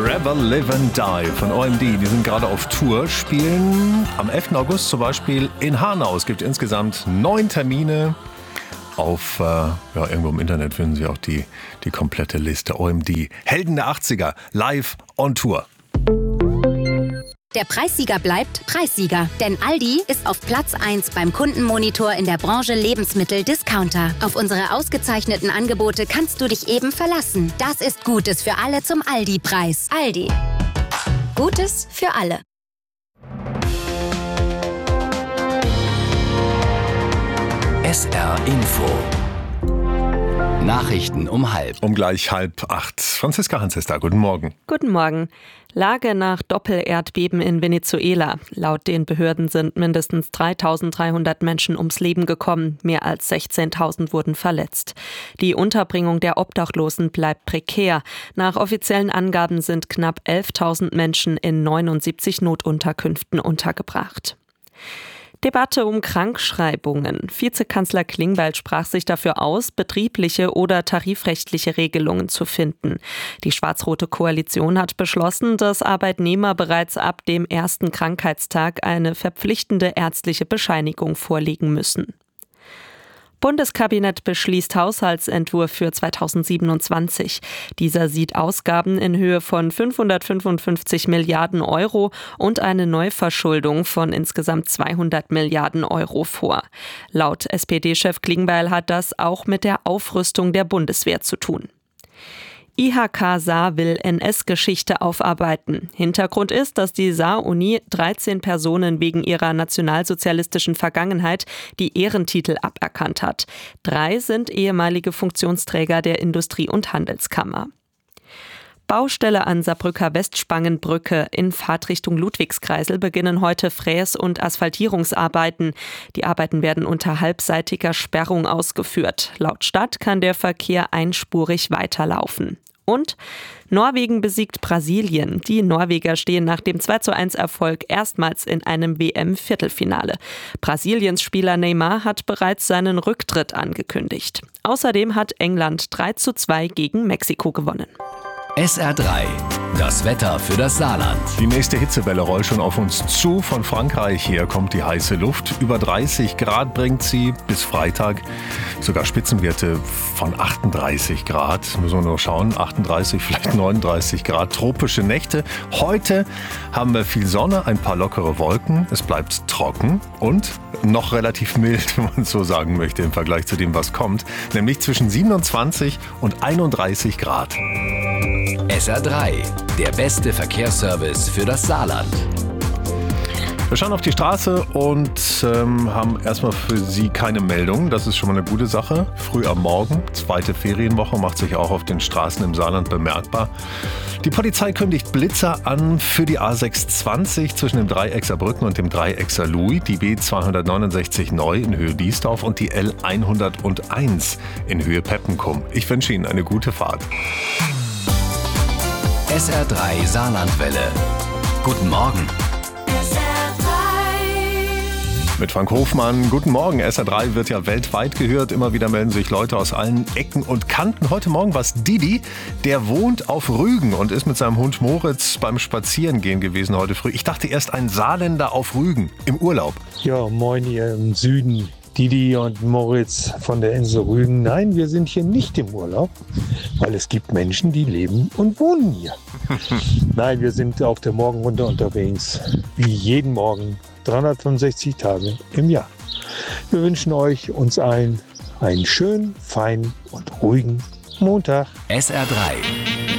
Forever Live and Die von OMD. Die sind gerade auf Tour, spielen am 11. August zum Beispiel in Hanau. Es gibt insgesamt 9 Termine. Auf irgendwo im Internet finden Sie auch die komplette Liste. OMD, Helden der 80er, live on Tour. Der Preissieger bleibt Preissieger, denn Aldi ist auf Platz 1 beim Kundenmonitor in der Branche Lebensmittel-Discounter. Auf unsere ausgezeichneten Angebote kannst du dich eben verlassen. Das ist Gutes für alle zum Aldi-Preis. Aldi. Gutes für alle. SR Info. Nachrichten um 7:30. Um gleich 7:30. Franziska Hans ist da. Guten Morgen. Guten Morgen. Lage nach Doppelerdbeben in Venezuela. Laut den Behörden sind mindestens 3.300 Menschen ums Leben gekommen. Mehr als 16.000 wurden verletzt. Die Unterbringung der Obdachlosen bleibt prekär. Nach offiziellen Angaben sind knapp 11.000 Menschen in 79 Notunterkünften untergebracht. Debatte um Krankschreibungen. Vizekanzler Klingbeil sprach sich dafür aus, betriebliche oder tarifrechtliche Regelungen zu finden. Die schwarz-rote Koalition hat beschlossen, dass Arbeitnehmer bereits ab dem ersten Krankheitstag eine verpflichtende ärztliche Bescheinigung vorlegen müssen. Bundeskabinett beschließt Haushaltsentwurf für 2027. Dieser sieht Ausgaben in Höhe von 555 Milliarden Euro und eine Neuverschuldung von insgesamt 200 Milliarden Euro vor. Laut SPD-Chef Klingbeil hat das auch mit der Aufrüstung der Bundeswehr zu tun. IHK Saar will NS-Geschichte aufarbeiten. Hintergrund ist, dass die Saar-Uni 13 Personen wegen ihrer nationalsozialistischen Vergangenheit die Ehrentitel aberkannt hat. 3 sind ehemalige Funktionsträger der Industrie- und Handelskammer. Baustelle an Saarbrücker Westspangenbrücke in Fahrtrichtung Ludwigskreisel beginnen heute Fräs- und Asphaltierungsarbeiten. Die Arbeiten werden unter halbseitiger Sperrung ausgeführt. Laut Stadt kann der Verkehr einspurig weiterlaufen. Und Norwegen besiegt Brasilien. Die Norweger stehen nach dem 2:1-Erfolg erstmals in einem WM-Viertelfinale. Brasiliens Spieler Neymar hat bereits seinen Rücktritt angekündigt. Außerdem hat England 3:2 gegen Mexiko gewonnen. SR3, das Wetter für das Saarland. Die nächste Hitzewelle rollt schon auf uns zu. Von Frankreich her kommt die heiße Luft. Über 30 Grad bringt sie bis Freitag. Sogar Spitzenwerte von 38 Grad. Müssen wir nur schauen. 38, vielleicht 39 Grad. Tropische Nächte. Heute haben wir viel Sonne, ein paar lockere Wolken. Es bleibt trocken und noch relativ mild, wenn man so sagen möchte, im Vergleich zu dem, was kommt. Nämlich zwischen 27 und 31 Grad. SR3, der beste Verkehrsservice für das Saarland. Wir schauen auf die Straße und haben erstmal für Sie keine Meldung. Das ist schon mal eine gute Sache. Früh am Morgen, zweite Ferienwoche, macht sich auch auf den Straßen im Saarland bemerkbar. Die Polizei kündigt Blitzer an für die A620 zwischen dem Dreieck Saarbrücken und dem Dreieck Saarlouis, die B269 neu in Höhe Biesdorf und die L101 in Höhe Peppenkum. Ich wünsche Ihnen eine gute Fahrt. SR3 Saarlandwelle. Guten Morgen. Mit Frank Hofmann. Guten Morgen. SR3 wird ja weltweit gehört. Immer wieder melden sich Leute aus allen Ecken und Kanten. Heute Morgen war es Didi. Der wohnt auf Rügen und ist mit seinem Hund Moritz beim Spazierengehen gewesen heute früh. Ich dachte erst, ein Saarländer auf Rügen im Urlaub. Ja, moin hier im Süden. Didi und Moritz von der Insel Rügen. Nein, wir sind hier nicht im Urlaub, weil es gibt Menschen, die leben und wohnen hier. Nein, wir sind auf der Morgenrunde unterwegs, wie jeden Morgen, 365 Tage im Jahr. Wir wünschen uns allen einen schönen, feinen und ruhigen Montag. SR3,